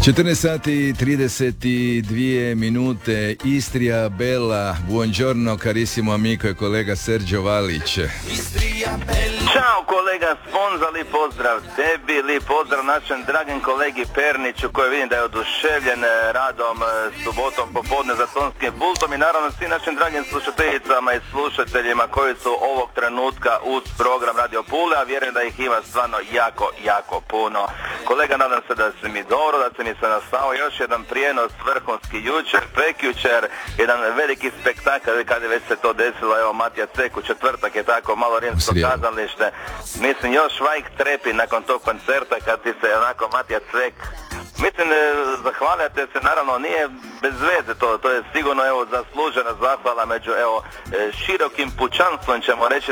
14 sati i 32 minute, Istria Bella, buongiorno carissimo amico e kolega Sergio Valić. Ćao kolega Sponza, lijep pozdrav tebi, lijep pozdrav našem dragem kolegi Perniću koji vidim da je oduševljen radom subotom popodne za tonskim pultom i naravno svim našim dragim slušateljicama i slušateljima koji su ovog trenutka uz program Radio Pule, a vjerujem da ih ima stvarno jako puno. Kolega, nadam se da si mi dobro, da si mi se nastao još jedan prijenos vrhunski jučer, prekjučer, jedan veliki spektakl kada već se to desilo, evo Matija Cek u četvrtak je tako malo rimsko kazalište. Mislim, još Vajk trepi nakon tog koncerta kad ti se onako Matija Cek, mislim, zahvaljate se, naravno nije bez veze to je sigurno evo zaslužena zahvala među širokim pučanstvom, ćemo reći,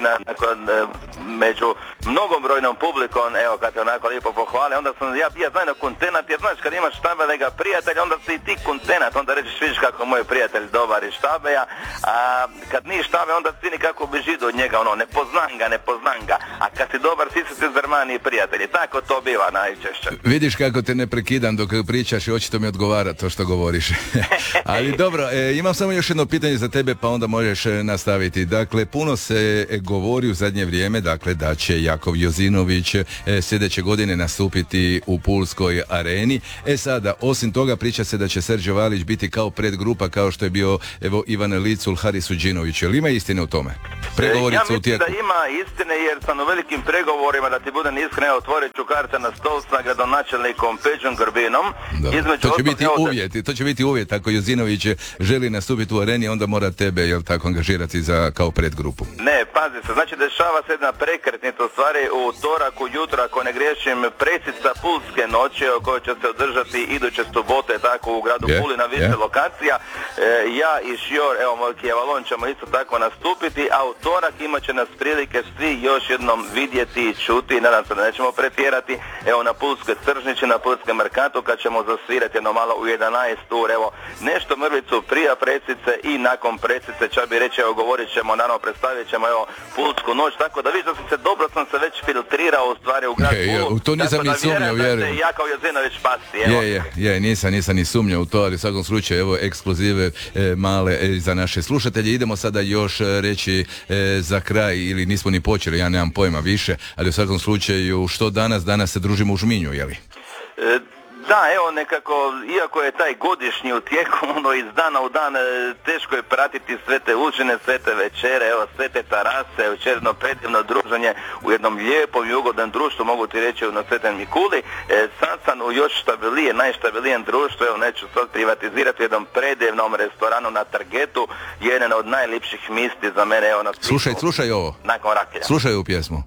među mnogobrojnom publikom, evo kad te onako lijepo pohvale, onda sam ja znam na kontenat, jer znaš kad imaš štabelega prijatelja, onda si i ti kontenat, onda rećeš vidiš kako moj prijatelj dobar i štabeja, a kad nije štabe onda ti nikako beži od njega, ne poznam ga, a kad si dobar svi su ti zrmani prijatelji, tako to biva najčešće. Vidiš kako te ne prekidam dok pričaš i očito mi odgovara to što govoriš. Ali dobro, imam samo još jedno pitanje za tebe pa onda možeš nastaviti. Dakle, puno se govori u zadnje vrijeme, dakle, da će Jakov Jozinović sljedeće godine nastupiti u Pulskoj areni. Sada, osim toga, priča se da će Sergio Valić biti kao predgrupa, kao što je bio Ivan Licul, Haris Uđinović. Jel ima istine u tome? Ja mislim da ima istine jer sam u velikim pregovorima, da ti budem iskren, otvorit ću karte na stol sa gradonačelnikom Peđom Grbinom. To će biti uvjet, ako Jozinović želi nastupiti u areni, onda mora tebe, jel tako, angažirati kao predgrupu. Ne, pazi se, znači dešava se jedna prekretnica, u stvari u utorak ujutro, ako ne griješim, presica Pulske noći, o kojoj će se održati iduće subote, tako u gradu Puli na više lokacija. Ja i Šior, evo moj Kijevalon, ćemo isto tako nastupiti, a utorak imat će nas prilike svi još jednom vidjeti i čuti, nadam se da nećemo pretjerati, evo na Pulskoj tržnici, na Pulskom merkatu, kad ćemo zasvirati jedno malo u 11 ur, evo nešto mrvicu prije presice i nakon presice, čak bi reći, evo govorit ćemo, naravno predstavit ćemo evo Pulsku noć, tako da vidiš da sam se već filtrirao u stvari u grad Pulu, to nisam ni sumnjao, vjerujem. Da se Jakov Jozinović pasti, nisam ni sumnjao u to, ali u svakom slučaju evo ekskluzive male za naše slušatelje. Idemo sada još reći za kraj, ili nismo ni počeli, ja nemam pojma više, ali u svakom slučaju što danas se družimo u Žminju, jeli? Da, evo nekako, iako je taj godišnji u tijeku, iz dana u dan teško je pratiti sve te užine, sve te večere, evo sve te tarase, večerno predivno druženje u jednom lijepom i ugodnom društvu, mogu ti reći na Svetem Mikuli. Sad sam u još najštabilijem društvu, evo neću sad privatizirati, u jednom predivnom restoranu na Targetu, jedan od najljepših misti za mene, evo na Splitu. Slušaj ovo. Nakon Rakelja. Slušaj ovu pjesmu.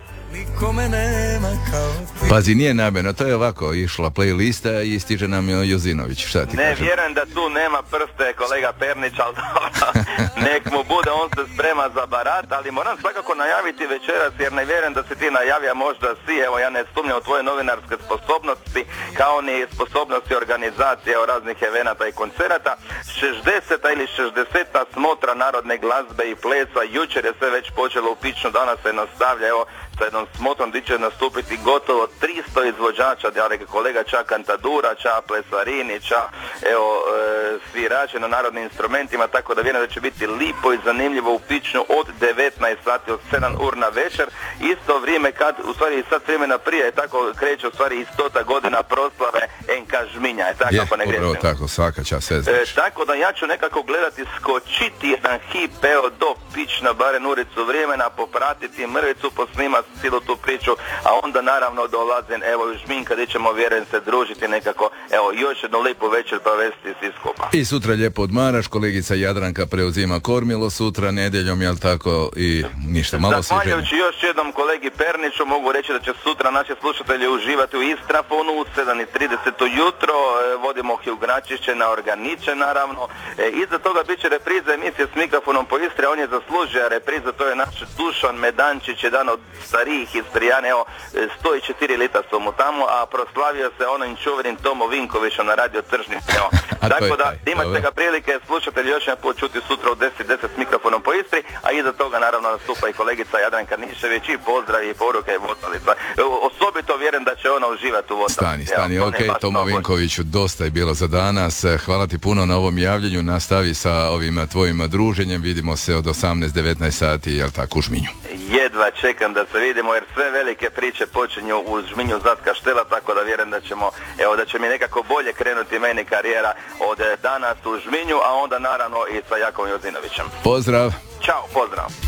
Pazi, nije namjerno, to je ovako išla playlista i stiže nam Jozinović, šta ti kažem? Vjerujem da tu nema prste kolega Pernić, ali nek mu bude, on se sprema za barat, ali moram svakako najaviti večeras, jer ne vjerujem da si ti najavio, možda si, evo ja ne sumnjam u tvoje novinarske sposobnosti, kao ni sposobnosti organizacije raznih evenata i koncerata. 60. ili 60. smotra narodne glazbe i plesa, jučer je sve već počelo u Pičnu, danas se nastavlja, evo sa jednom smotrom gdje će nastupiti gotovo 300 izvođača, kolega čak kantadura, čak plesarini, čak svirače na narodnim instrumentima, tako da vjerujem da će biti lipo i zanimljivo u Pičnu od 19 sati, od 7 ur na večer, isto vrijeme kad, u stvari sad vremena prije, tako kreće u stvari i 100. godina proslave NK Žminja, tako pa ne grešim. Tako, svaka čast, sve znaš. Tako da ja ću nekako gledati, skočiti jedan hip, do Pična, barem uricu vremena, popratiti mrvicu, posnimati cijelu tu priču, a onda naravno dolazim u Žmin gdje ćemo, vjerujem, se družiti nekako, još jednu lijepu večer provesti svi skupa. I sutra lijepo odmaraš, kolegica Jadranka preuzima kormilo sutra, nedjeljom, jel tako, i ništa, malo se žene. Zahvaljujući još jednom kolegi Perniću, mogu reći da će sutra naši slušatelji uživati u Istrafonu u 7:30 ujutro, vodimo Hugh Gračiće na organiče, naravno, iza toga bit će repriza emisije s mikrofonom po Istri, on je zaslužio repriza, to je naš Dušan Medančić, jedan od starijih Istrijana, 104 lita su mu tamo, a proslavio se onim čuvenim Tomo Vinkovićom na radio Tržnici. Tako da Da, imat ćete ga prilike slušatelji još jedan put čuti sutra u 10:10 s mikrofonom po Istri, a iza toga naravno nastupa i kolegica Jadranka Nišević i pozdrav i poruke i votalica. Osobito vjerujem da će ona uživati u votalici. Stani, ok, Tomo Vinkoviću, dosta je bilo za danas. Hvala ti puno na ovom javljanju, nastavi sa ovim tvojim druženjem, vidimo se od 18-19 sati, jel tako, u Žminju? Jedva čekam da se vidimo jer sve velike priče počinju u Žminju Zat Kaštela, tako da vjerujem da će mi nekako bolje krenuti meni karijera od danas u Žminju, a onda naravno i sa Jakom Jozinovićem. Pozdrav! Ćao, pozdrav!